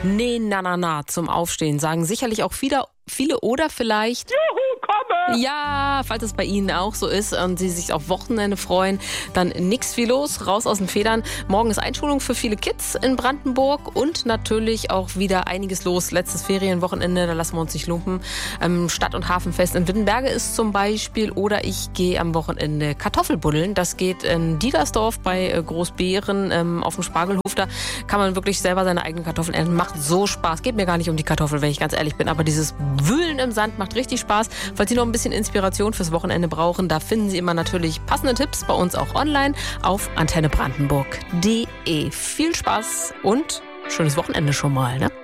Nee, na, na, na zum Aufstehen sagen sicherlich auch viele oder vielleicht... Juhu, komme! Ja, falls es bei Ihnen auch so ist und Sie sich auf Wochenende freuen, dann nix viel los, raus aus den Federn. Morgen ist Einschulung für viele Kids in Brandenburg und natürlich auch wieder einiges los. Letztes Ferienwochenende, da lassen wir uns nicht lumpen. Stadt- und Hafenfest in Wittenberge ist zum Beispiel oder ich gehe am Wochenende Kartoffelbuddeln. Das geht in Diedersdorf bei Großbeeren auf dem Spargelhof. Da kann man wirklich selber seine eigenen Kartoffeln ernten. Macht so Spaß. Geht mir gar nicht um die Kartoffel, wenn ich ganz ehrlich bin, aber dieses Wühlen im Sand macht richtig Spaß. Falls Sie noch ein bisschen Inspiration fürs Wochenende brauchen, da finden Sie immer natürlich passende Tipps bei uns auch online auf antennebrandenburg.de. Viel Spaß und schönes Wochenende schon mal, ne?